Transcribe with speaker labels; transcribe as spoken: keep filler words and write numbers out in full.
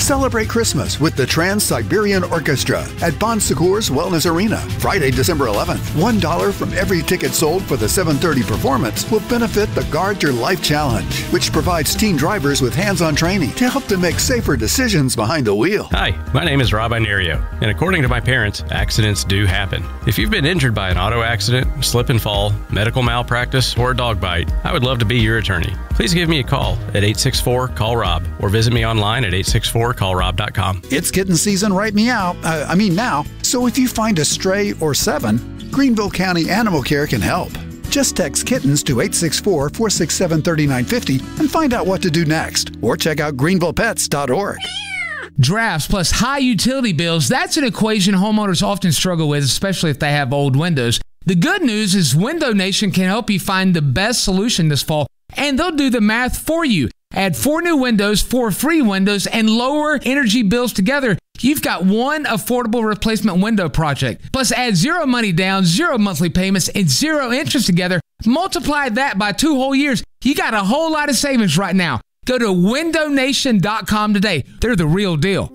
Speaker 1: Celebrate Christmas with the Trans-Siberian Orchestra at Bon Secours Wellness Arena. Friday, December eleventh. one dollar from every ticket sold for the seven thirty performance will benefit the Guard Your Life Challenge, which provides teen drivers with hands-on training to help them make safer decisions behind the wheel.
Speaker 2: Hi, my name is Rob Inerio, and according to my parents, accidents do happen. If you've been injured by an auto accident, slip and fall, medical malpractice, or a dog bite, I would love to be your attorney. Please give me a call at eight six four, call Rob or visit me online at eight six four, call rob dot com.
Speaker 1: It's kitten season right meow. Uh, I mean now. So if you find a stray or seven, Greenville County Animal Care can help. Just text kittens to eight six four, four six seven, three nine five zero and find out what to do next. Or check out greenville pets dot org.
Speaker 3: Drafts plus high utility bills, that's an equation homeowners often struggle with, especially if they have old windows. The good news is Window Nation can help you find the best solution this fall, and they'll do the math for you. Add four new windows, four free windows, and lower energy bills together. You've got one affordable replacement window project. Plus add zero money down, zero monthly payments, and zero interest together. Multiply that by two whole years. You got a whole lot of savings right now. Go to window nation dot com today. They're the real deal.